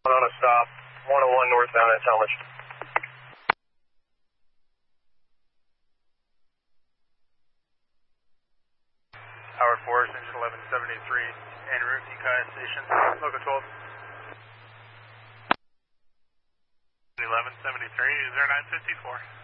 On a stop, 101 northbound at Talmadge. Howard Forest, engine 1173, en route to Ukiah Station, local 12. 1173, is there 954?